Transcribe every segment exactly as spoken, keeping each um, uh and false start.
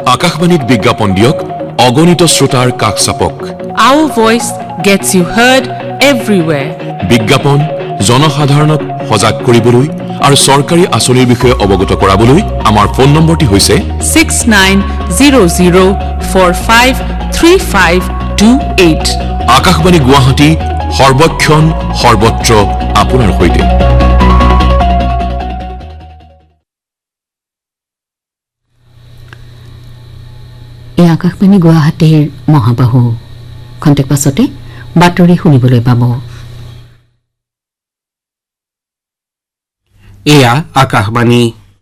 আকাশবাণীত বিজ্ঞাপন দিয়ক অগণিত শ্ৰোতাৰ কাষ চাপক Our voice gets you heard everywhere. বিজ্ঞাপন জনসাধাৰণক সজাগ কৰিবলৈ আৰু চৰকাৰী আঁচনিৰ বিষয়ে অৱগত কৰাবলৈ আমাৰ ফোন নম্বৰটি হৈছে six nine zero zero four five three five two eight. Akashvani Guwahati সৰ্বক্ষণ সৰ্বত্ৰ আপোনাৰ সৈতে। এই আকাশবাণী গুৱাহাটীৰ মহাবাহু খন্তেক পাছতে বাতৰি শুনিবলৈ পাব। এয়া আকাশবাণী।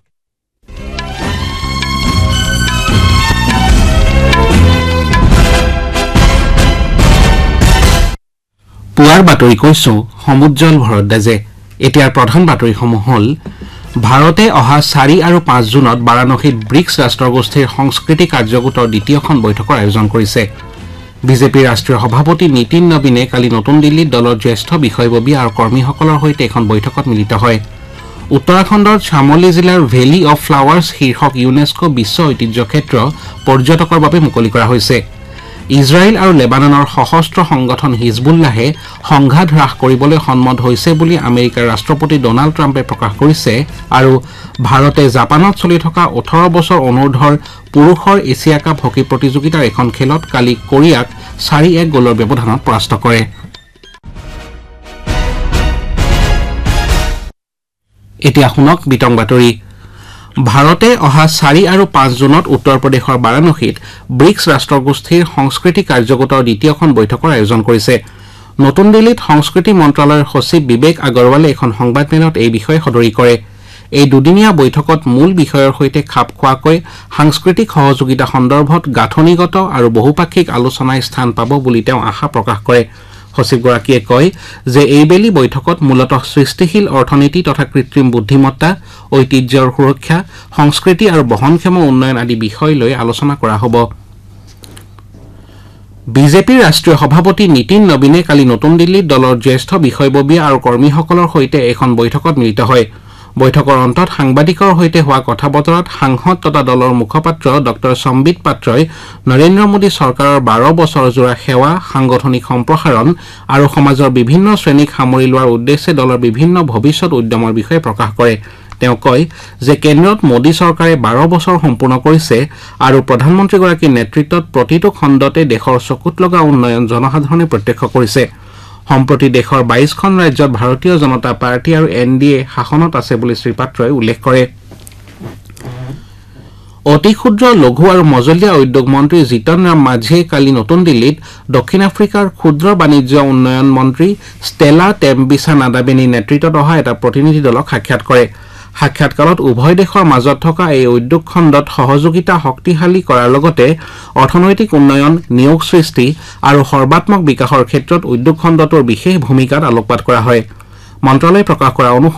পুৱাৰ বাতৰি কৈছো সমুজ্জ্বল ভৰদ্বাজে। এতিয়াৰ প্ৰধান বাতৰিসমূহ হ'ল ভাৰতে অহা চাৰি আৰু পাঁচ জুনত বাৰাণসীত ব্ৰিক্স ৰাষ্ট্ৰগোষ্ঠীৰ সংস্কৃতি কাৰ্যগোটৰ দ্বিতীয়খন বৈঠকৰ আয়োজন কৰিছে। বিজেপিৰ ৰাষ্ট্ৰীয় সভাপতি নীতিন নবীনে কালি নতুন দিল্লীত দলৰ জ্যেষ্ঠ বিষয়ববী আৰু কৰ্মীসকলৰ সৈতে এখন বৈঠকত মিলিত হয়। উত্তৰাখণ্ডৰ চামোলি জিলাৰ ভেলী অৱ ফ্লাৱাৰ্ছ শীৰ্ষক ইউনেস্কো বিশ্ব ঐতিহ্য ক্ষেত্ৰ পৰ্যটকৰ বাবে মুকলি কৰা হৈছে। ইজৰাইল আৰু লেবাননৰ সশস্ত্ৰ সংগঠন হিজবুল্লাহে সংঘাত হ্ৰাস কৰিবলৈ সন্মত হৈছে বুলি আমেৰিকাৰ ৰাষ্ট্ৰপতি ডনাল্ড ট্ৰাম্পে প্ৰকাশ কৰিছে আৰু ভাৰতে জাপানত চলি থকা ওঠৰ বছৰ অনুৰ্ধৰ পুৰুষৰ এছিয়া কাপ হকী প্ৰতিযোগিতাৰ এখন খেলত কালি কোৰিয়াক চাৰি এক গ'লৰ ব্যৱধানত পৰাস্ত কৰে। এতিয়া শুনক বিতং বাতৰি। ভাৰতে অহা চাৰি আৰু পাঁচ জুনত উত্তৰ প্ৰদেশৰ বাৰাণসীত ব্ৰিক্স ৰাষ্ট্ৰগোষ্ঠীৰ সংস্কৃতি কাৰ্যগোটৰ দ্বিতীয়খন বৈঠকৰ আয়োজন কৰিছে। নতুন দিল্লীত সংস্কৃতি মন্ত্ৰালয়ৰ সচিব বিবেক আগৰৱালে এখন সংবাদমেলত এই বিষয়ে সদৰি কৰে। এই দুদিনীয়া বৈঠকত মূল বিষয়ৰ সৈতে খাপ খোৱাকৈ সাংস্কৃতিক সহযোগিতা সন্দৰ্ভত গাঁথনিগত আৰু বহুপাক্ষিক আলোচনাই স্থান পাব বুলি তেওঁ আশা প্ৰকাশ কৰে। সচিবগৰাকীয়ে কয় যে এইবেলি বৈঠকত মূলতঃ সৃষ্টিশীল অৰ্থনীতি তথা কৃত্ৰিম বুদ্ধিমত্তা, ঐতিহ্যৰ সুৰক্ষা, সংস্কৃতি আৰু বহনক্ষম উন্নয়ন আদি বিষয় লৈ আলোচনা কৰা হ'ব। বিজেপিৰ ৰাষ্ট্ৰীয় সভাপতি নীতিন নবীনে কালি নতুন দিল্লীত দলৰ জ্যেষ্ঠ বিষয়ববী আৰু কৰ্মীসকলৰ সৈতে এখন বৈঠকত মিলিত হয়। বৈঠকৰ অন্তত সাংবাদিকৰ সৈতে হোৱা কথা বতৰাত সাংসদ তথা দলৰ মুখপাত্ৰ ডক্টৰ সম্বিত পাত্ৰই নৰেন্দ্ৰ মোদী চৰকাৰৰ বাৰ বছৰজোৰা সেৱা, সাংগঠনিক সম্প্ৰসাৰণ আৰু সমাজৰ বিভিন্ন শ্ৰেণীক সামৰি লোৱাৰ উদ্দেশ্যে দলৰ বিভিন্ন ভৱিষ্যৎ উদ্যমৰ বিষয়ে প্ৰকাশ কৰে। তেওঁ কয় যে কেন্দ্ৰত মোদী চৰকাৰে বাৰ বছৰ সম্পূৰ্ণ কৰিছে আৰু প্ৰধানমন্ত্ৰীগৰাকীৰ নেতৃত্বত প্ৰতিটো খণ্ডতে দেশৰ চকুত লগা উন্নয়ন জনসাধাৰণে প্ৰত্যক্ষ কৰিছে। সম্প্ৰতি দেশৰ বাইশখন ৰাজ্যত ভাৰতীয় জনতা পাৰ্টি আৰু এন ডি এ শাসনত আছে বুলি শ্ৰীপাত্ৰই উল্লেখ কৰে। অতি ক্ষুদ্ৰ লঘু আৰু মজলীয়া উদ্যোগ মন্ত্ৰী জিতন ৰাম মাঝিয়ে কালি নতুন দিল্লীত দক্ষিণ আফ্ৰিকাৰ ক্ষুদ্ৰ বাণিজ্য উন্নয়ন মন্ত্ৰী ষ্টেলা টেম্বিছা নাডাবেনীৰ নেতৃত্বত অহা এটা প্ৰতিনিধি দলক সাক্ষাৎ কৰে। সাক্ষাৎকালত উভয় দেশৰ মাজত থকা এই উদ্যোগ খণ্ডত সহযোগিতা শক্তিশালী কৰাৰ লগতে অৰ্থনৈতিক উন্নয়ন, নিয়োগ সৃষ্টি আৰু সৰ্বাত্মক বিকাশৰ ক্ষেত্ৰত উদ্যোগ খণ্ডটোৰ বিশেষ ভূমিকাত আলোকপাত কৰা হয়। মন্ত্ৰালয়ে প্ৰকাশ কৰা অনুসৰি